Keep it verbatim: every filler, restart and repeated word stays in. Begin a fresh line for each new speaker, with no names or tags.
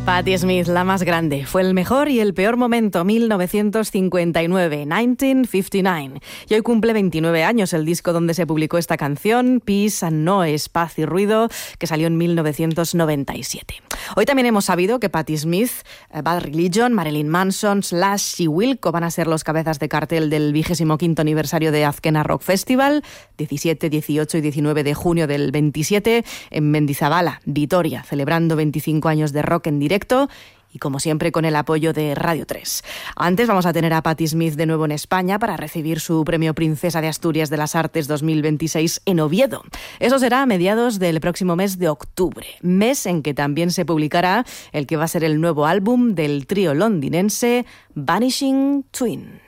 Patti Smith, la más grande. Fue el mejor y el peor momento, mil novecientos cincuenta y nueve, mil novecientos cincuenta y nueve. Y hoy cumple veintinueve años el disco donde se publicó esta canción, Peace and Noise, Paz y Ruido, que salió en mil novecientos noventa y siete. Hoy también hemos sabido que Patti Smith, Bad Religion, Marilyn Manson, Slash y Wilco van a ser los cabezas de cartel del vigésimo quinto aniversario de Azkena Rock Festival, diecisiete, dieciocho y diecinueve de junio del veintisiete, en Mendizabala, Vitoria, celebrando veinticinco años de rock en directo y como siempre con el apoyo de Radio tres. Antes vamos a tener a Patti Smith de nuevo en España para recibir su premio Princesa de Asturias de las Artes dos mil veintiséis en Oviedo. Eso será a mediados del próximo mes de octubre, mes en que también se publicará el que va a ser el nuevo álbum del trío londinense Vanishing Twin.